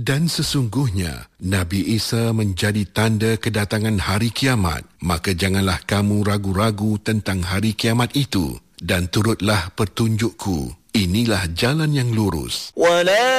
Dan sesungguhnya, Nabi Isa menjadi tanda kedatangan hari kiamat. Maka janganlah kamu ragu-ragu tentang hari kiamat itu. Dan turutlah petunjukku. Inilah jalan yang lurus.